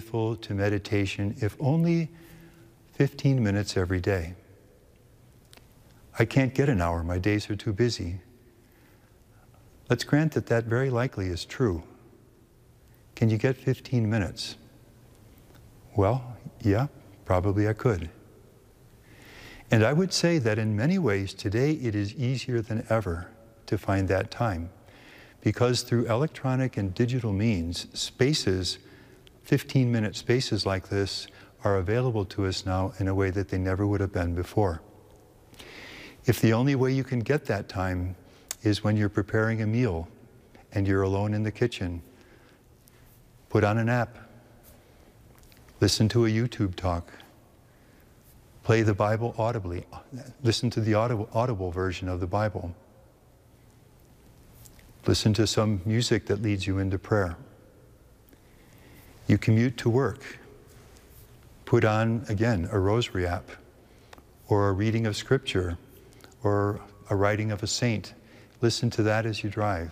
faithful to meditation, if only 15 minutes every day? I can't get an hour, my days are too busy. Let's grant that that very likely is true. Can you get 15 minutes? Well, yeah, probably I could. And I would say that in many ways today it is easier than ever to find that time, because through electronic and digital means, spaces, 15-minute spaces like this, are available to us now in a way that they never would have been before. If the only way you can get that time is when you're preparing a meal and you're alone in the kitchen, put on an app, listen to a YouTube talk, play the Bible audibly, listen to the audible version of the Bible, listen to some music that leads you into prayer. You commute to work, put on, again, a rosary app, or a reading of scripture, or a writing of a saint. Listen to that as you drive,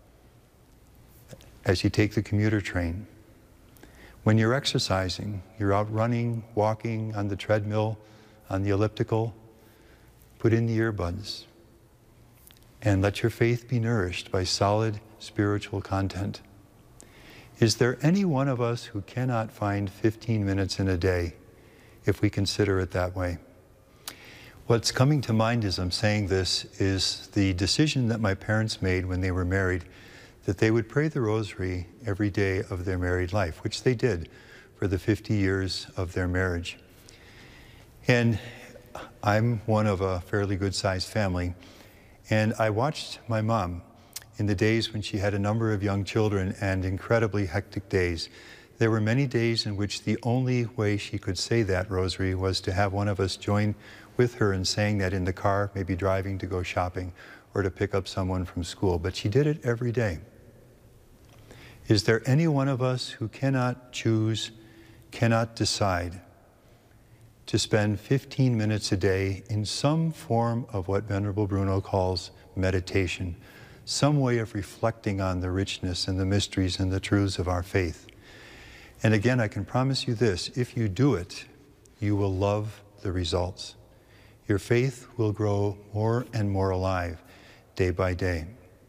as you take the commuter train. When you're exercising, you're out running, walking, on the treadmill, on the elliptical, put in the earbuds and let your faith be nourished by solid spiritual content. Is there any one of us who cannot find 15 minutes in a day, if we consider it that way? What's coming to mind as I'm saying this is the decision that my parents made when they were married, that they would pray the rosary every day of their married life, which they did for the 50 years of their marriage. And I'm one of a fairly good-sized family, and I watched my mom in the days when she had a number of young children and incredibly hectic days. There were many days in which the only way she could say that rosary was to have one of us join with her in saying that in the car, maybe driving to go shopping or to pick up someone from school, but she did it every day. Is there any one of us who cannot choose, cannot decide to spend 15 minutes a day in some form of what Venerable Bruno calls meditation, some way of reflecting on the richness and the mysteries and the truths of our faith? And again, I can promise you this, if you do it, you will love the results. Your faith will grow more and more alive day by day.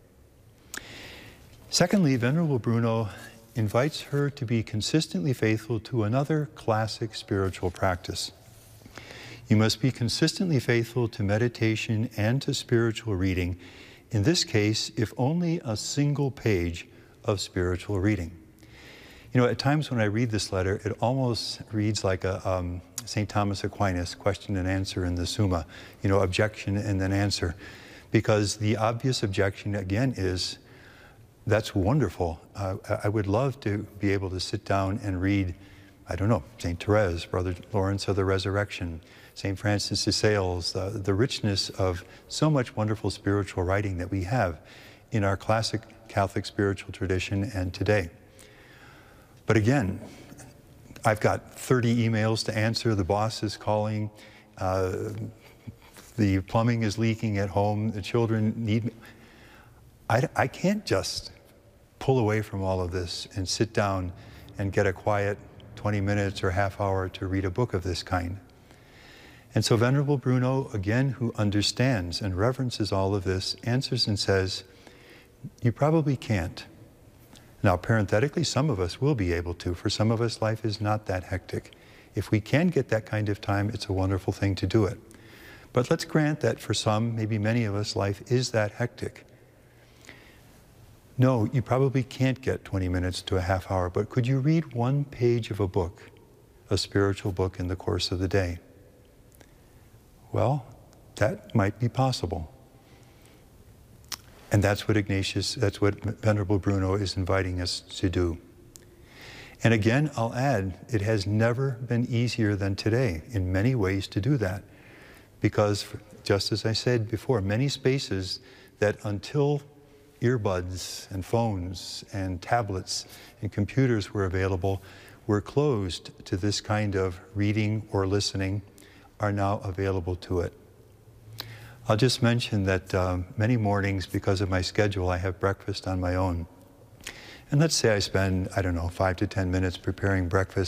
Secondly, Venerable Bruno invites her to be consistently faithful to another classic spiritual practice. You must be consistently faithful to meditation and to spiritual reading, in this case, if only a single page of spiritual reading. You know, at times when I read this letter, it almost reads like a St. Thomas Aquinas question and answer in the Summa, you know, objection and then answer. Because the obvious objection, again, is, that's wonderful. I would love to be able to sit down and read, I don't know, St. Therese, Brother Lawrence of the Resurrection, St. Francis de Sales, the richness of so much wonderful spiritual writing that we have in our classic Catholic spiritual tradition and today. But again, I've got 30 emails to answer, the boss is calling, the plumbing is leaking at home, the children need me. I can't just pull away from all of this and sit down and get a quiet 20 minutes or half hour to read a book of this kind. And so Venerable Bruno, again, who understands and reverences all of this, answers and says, you probably can't. Now, parenthetically, some of us will be able to. For some of us, life is not that hectic. If we can get that kind of time, it's a wonderful thing to do it. But let's grant that for some, maybe many of us, life is that hectic. No, you probably can't get 20 minutes to a half hour, but could you read one page of a book, a spiritual book, in the course of the day? Well, that might be possible. And that's what that's what Venerable Bruno is inviting us to do. And again, I'll add, it has never been easier than today in many ways to do that. Because, just as I said before, many spaces that until earbuds and phones and tablets and computers were available were closed to this kind of reading or listening are now available to it. I'll just mention that many mornings, because of my schedule, I have breakfast on my own. And let's say I spend, I don't know, 5 to 10 minutes preparing breakfast.